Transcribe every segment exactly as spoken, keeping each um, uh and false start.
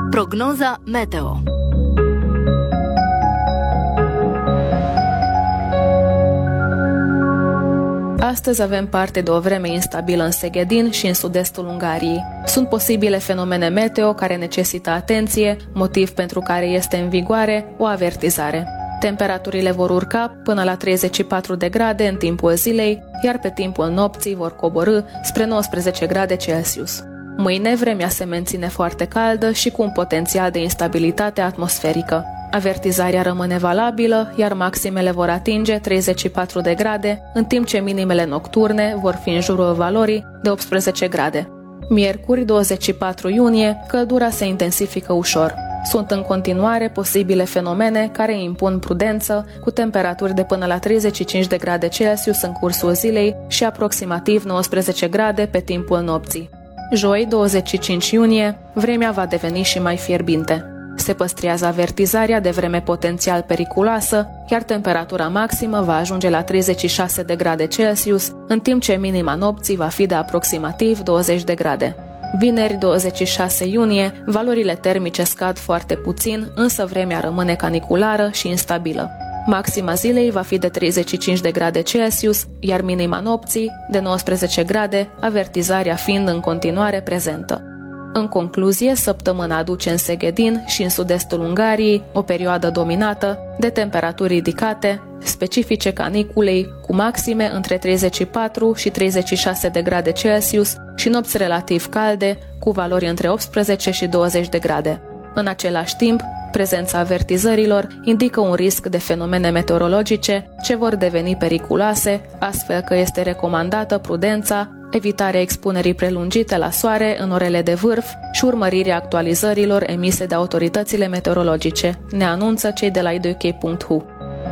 Prognoza meteo. Astăzi avem parte de o vreme instabilă în Seghedin și în sud-estul Ungariei. Sunt posibile fenomene meteo care necesită atenție, motiv pentru care este în vigoare o avertizare. Temperaturile vor urca până la treizeci și patru de grade în timpul zilei, iar pe timpul nopții vor coborî spre nouăsprezece grade Celsius. Mâine vremea se menține foarte caldă și cu un potențial de instabilitate atmosferică. Avertizarea rămâne valabilă, iar maximele vor atinge treizeci și patru de grade, în timp ce minimele nocturne vor fi în jurul valorii de optsprezece grade. Miercuri, douăzeci și patru iunie, căldura se intensifică ușor. Sunt în continuare posibile fenomene care impun prudență, cu temperaturi de până la treizeci și cinci de grade Celsius în cursul zilei și aproximativ nouăsprezece grade pe timpul nopții. Joi, douăzeci și cinci iunie, vremea va deveni și mai fierbinte. Se păstrează avertizarea de vreme potențial periculoasă, iar temperatura maximă va ajunge la treizeci și șase de grade Celsius, în timp ce minima nopții va fi de aproximativ douăzeci de grade. Vineri, douăzeci și șase iunie, valorile termice scad foarte puțin, însă vremea rămâne caniculară și instabilă. Maxima zilei va fi de treizeci și cinci de grade Celsius, iar minima nopții de nouăsprezece grade, avertizarea fiind în continuare prezentă. În concluzie, săptămâna aduce în Seghedin și în sud-estul Ungariei o perioadă dominată de temperaturi ridicate, specifice caniculei, cu maxime între treizeci și patru și treizeci și șase de grade Celsius și nopți relativ calde, cu valori între optsprezece și douăzeci de grade. În același timp, prezența avertizărilor indică un risc de fenomene meteorologice ce vor deveni periculoase, astfel că este recomandată prudența, evitarea expunerii prelungite la soare în orele de vârf și urmărirea actualizărilor emise de autoritățile meteorologice, ne anunță cei de la i doi k punct h u.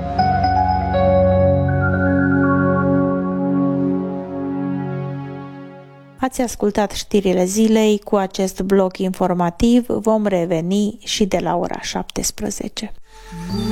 Ați ascultat știrile zilei. Cu acest bloc informativ vom reveni și de la ora șaptesprezece.